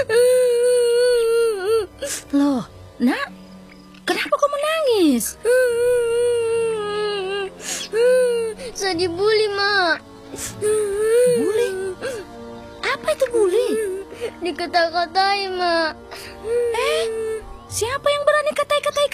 Loh, nak, kenapa kamu nangis? Saya dibully, Mak. Bully? Apa itu bully? Dikata-katai, Mak. Siapa yang berani katai-katai